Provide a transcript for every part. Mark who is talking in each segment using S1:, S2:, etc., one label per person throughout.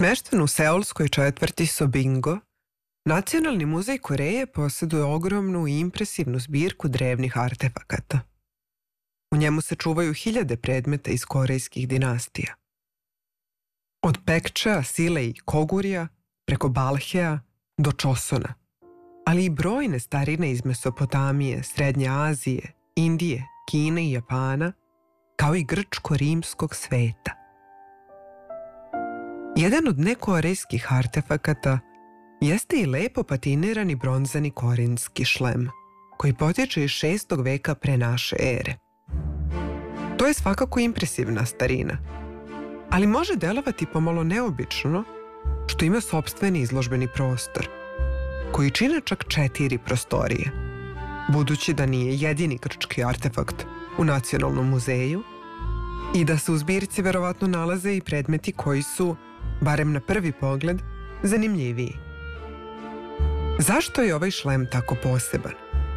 S1: Smešten u seulskoj četvrti Sobingo, Nacionalni muzej Koreje posjeduje ogromnu i impresivnu zbirku drevnih artefakata. U njemu se čuvaju hiljade predmeta iz korejskih dinastija. Od Pekčea, Sile i Kogurija, preko Balhea do Čosona, ali i brojne starine iz Mesopotamije, Srednje Azije, Indije, Kine i Japana, kao i grčko-rimskog sveta. Jedan od nekorejskih artefakata jeste i lepo patinirani bronzani korinski šlem, koji potječe iz 6. veka pre naše ere. To je svakako impresivna starina, ali može delovati pomalo neobično što ima sopstveni izložbeni prostor, koji čine čak 4 prostorije, budući da nije jedini grčki artefakt u Nacionalnom muzeju i da se u zbirci verovatno nalaze i predmeti koji su, barem na prvi pogled, zanimljiviji. Zašto je ovaj šlem tako poseban?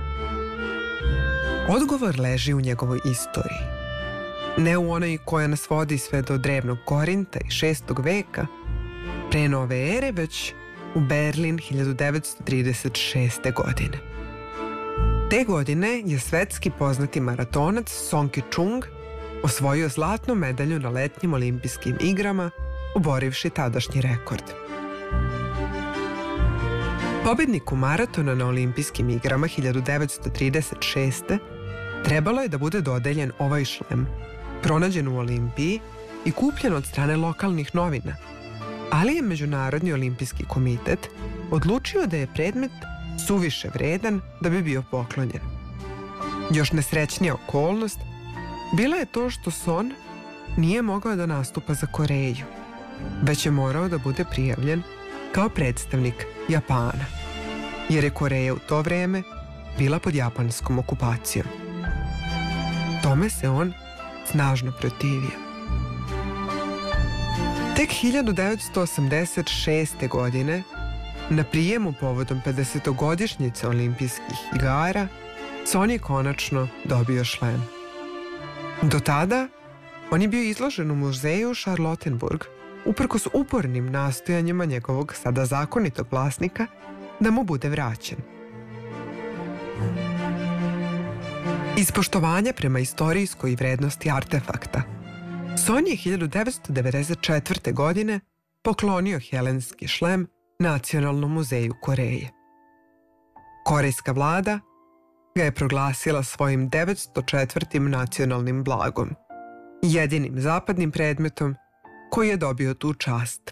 S1: Odgovor leži u njegovoj istoriji. Ne u onoj koja nas vodi sve do drevnog Korinta i 6. veka, pre nove ere, već u Berlin 1936. godine. Te godine je svetski poznati maratonac Song Ki-chung osvojio zlatnu medalju na letnjim olimpijskim igrama, oborivši tadašnji rekord. Pobedniku maratona na olimpijskim igrama 1936. trebalo je da bude dodeljen ovaj šlem, pronađen u Olimpiji i kupljen od strane lokalnih novina, ali je Međunarodni olimpijski komitet odlučio da je predmet suviše vredan da bi bio poklonjen. Još nesrećnija okolnost bila je to što Son nije mogao da nastupa za Koreju, već je morao da bude prijavljen kao predstavnik Japana, jer je Koreja u to vreme bila pod japanskom okupacijom. Tome se on snažno protivio. Tek 1986. godine, na prijemu povodom 50-godišnjice olimpijskih igara, Son je konačno dobio šlem. Do tada, on je bio izložen u muzeju Charlottenburg, uprkos upornim nastojanjima njegovog sada zakonitog vlasnika da mu bude vraćen. Iz poštovanja prema istorijskoj vrednosti artefakta, Son je 1994. godine poklonio helenski šlem Nacionalnom muzeju Koreje. Korejska vlada ga je proglasila svojim 904. nacionalnim blagom, jedinim zapadnim predmetom koji je dobio tu čast.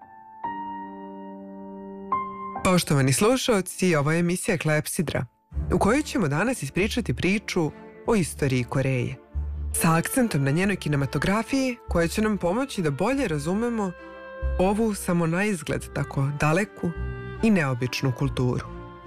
S1: Poštovani slušaoci, ovo je emisija Klepsidra, u kojoj ćemo danas ispričati priču o istoriji Koreje, sa akcentom na njenoj kinematografiji koja će nam pomoći da bolje razumemo ovu samo na izgled tako daleku i neobičnu kulturu.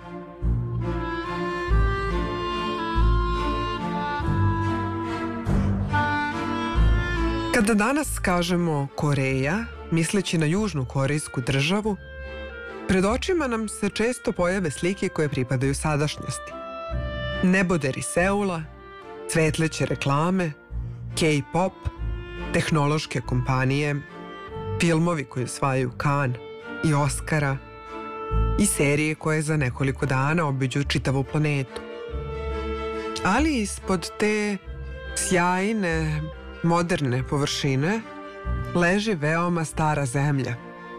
S1: Kada danas kažemo Koreja, misleći na južnu korejsku državu, pred očima nam se često pojave slike koje pripadaju sadašnjosti. Neboderi Seula, svetleće reklame, K-pop, tehnološke kompanije, filmovi koji osvajaju Kan i Oskara i serije koje za nekoliko dana obiđu čitavu planetu. Ali ispod te sjajne, moderne površine leži veoma stara zemlja.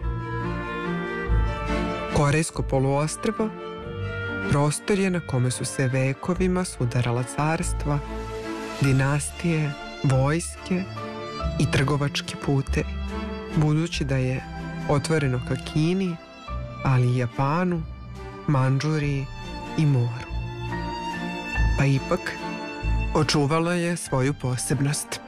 S1: Korejsko poluostrvo prostor je na kome su se vekovima sudarala carstva, dinastije, vojske i trgovački putevi, budući da je otvoreno ka Kini, ali i Japanu, Mandžuriji i moru. Pa ipak, očuvalo je svoju posebnost.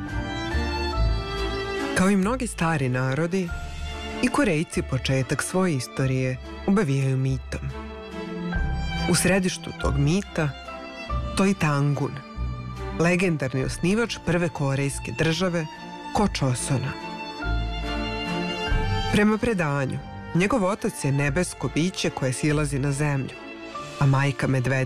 S1: Kao i mnogi stari narodi, i Korejci početak svoje istorije obavijaju mitom. U središtu tog mita stoji Tangun, legendarni osnivač prve korejske države Ko Čosona. Prema predanju, njegov otac je nebesko biće koje silazi na zemlju, a majka medvednica